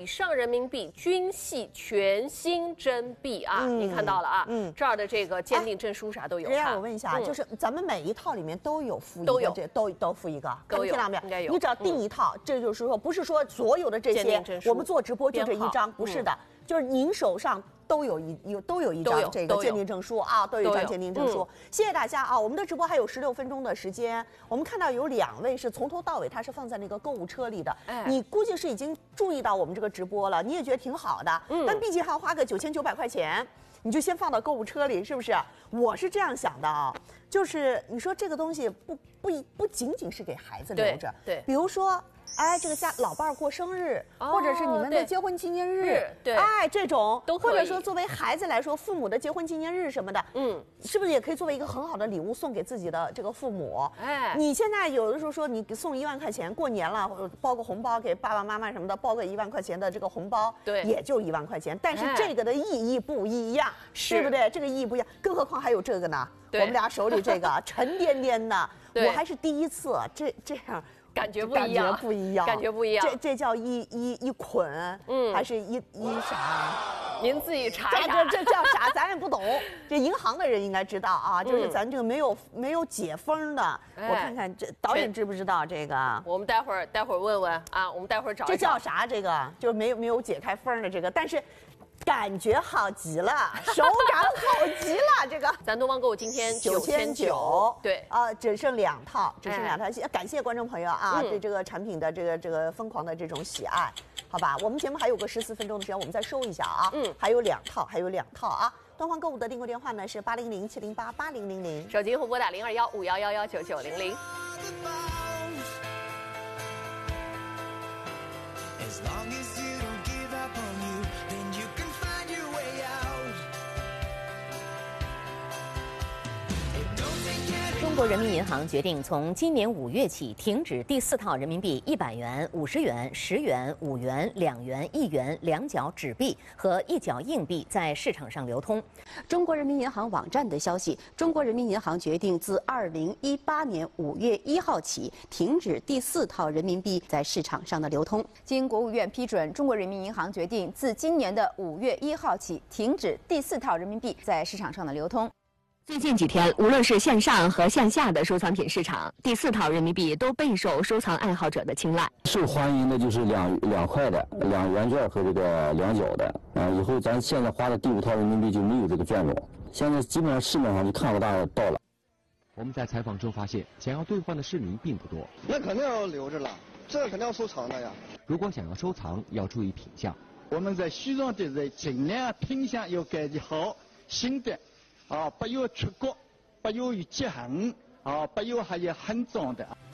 上人民币均系全新真币啊！你看到了啊？这儿的这个鉴定证书啥都有。 人家我问一下，就是咱们每一套里面都有附一个，都附一个， 都有， 应该有。 你只要订一套，这就是说不是说所有的这些我们做直播就这一张，不是的，就是您手上。都有一张这个鉴定证书啊，都有一张鉴定证书。谢谢大家啊！我们的直播还有16分钟的时间，我们看到有2位是从头到尾他是放在那个购物车里的，你估计是已经注意到我们这个直播了，你也觉得挺好的，但毕竟还要花个9900块钱，你就先放到购物车里，是不是？我是这样想的啊，就是你说这个东西不仅仅是给孩子留着， 对， 比如说。哎，这个家老伴儿过生日，或者是你们的结婚纪念日， 对， 哎，这种都可以。 或者说作为孩子来说，父母的结婚纪念日什么的，是不是也可以作为一个很好的礼物送给自己的这个父母？哎，你现在有的时候说你送1万块钱，过年了包个红包给爸爸妈妈什么的，包个1万块钱的这个红包， 对， 也就1万块钱，但是这个的意义不一样，对不对？这个意义不一样，更何况还有这个呢？我们俩手里这个沉甸甸的，我还是第一次这样。 感觉不一样，感觉不一样。 这叫一捆，还是一啥？ 您自己查一查。 这叫啥？咱也不懂。这银行的人应该知道啊，就是咱这个没有解封的。我看看这导演知不知道这个？ 我们待会儿问问啊，我们待会儿找一找。 这叫啥？这个就是没有解开封的这个，但是。感觉好极了，手感好极了，这个。 咱东方购物今天9900，对啊，只剩2套，感谢观众朋友啊，对这个产品的这个疯狂的这种喜爱，好吧？我们节目还有个14分钟的时间，我们再收一下啊。还有2套啊。东方购物的订购电话呢是800-708-8000， 手机用户拨打021511999900。中国人民银行决定从今年5月起停止第4套人民币100元、50元、10元、5元、2元、1元2角纸币和1角硬币在市场上流通。 中国人民银行网站的消息，中国人民银行决定自2018年5月1号起停止第4套人民币在市场上的流通。 经国务院批准，中国人民银行决定自今年的5月1号起停止第4套人民币在市场上的流通。 最近几天，无论是线上和线下的收藏品市场，第4套人民币都备受收藏爱好者的青睐。 受欢迎的就是2块的、2元券和这个2角的。以后咱现在花的第5套人民币就没有这个券种，现在基本上市面上就看不到了。 我们在采访中发现，想要兑换的市民并不多。 那肯定要留着了，这个肯定要收藏的呀。 如果想要收藏，要注意品相。 我们在西装的人尽量品相要感觉好，新的。不要出国，不要有折痕，不要还有很脏的。